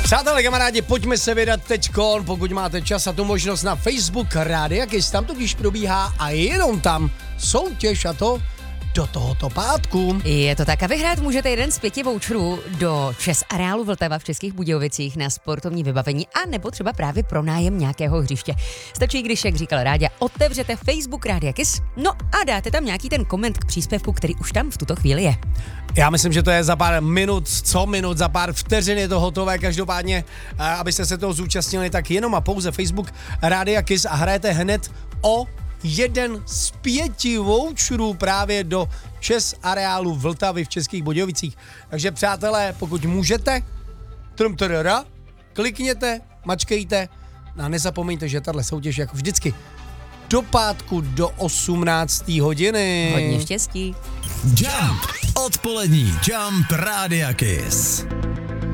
Přátelé, kamarádi, pojďme se vydat teďkon, pokud máte čas a tu možnost na Facebook Rádia Kiss, tam totiž probíhá a jenom tam soutěž a to do tohoto pátku. Je to tak a vyhrát můžete jeden z 5 voucherů do ČES areálu Vltava v Českých Budějovicích na sportovní vybavení a nebo třeba právě pronájem nějakého hřiště. Stačí, když, jak říkal Ráďa, otevřete Facebook Rádia Kiss, no a dáte tam nějaký ten koment k příspěvku, který už tam v tuto chvíli je. Já myslím, že to je za pár minut, za pár vteřin je to hotové, každopádně, abyste se toho zúčastnili, tak jenom a pouze Facebook Rádia Kiss a hrajete hned o jeden z 5 voucherů právě do ČES areálu Vltavy v Českých Budějovicích. Takže přátelé, pokud můžete, klikněte, mačkejte a nezapomeňte, že tahle soutěž jako vždycky do pátku do 18. hodiny. Hodně štěstí. Jump! Odpolední Jump Rádia Kiss.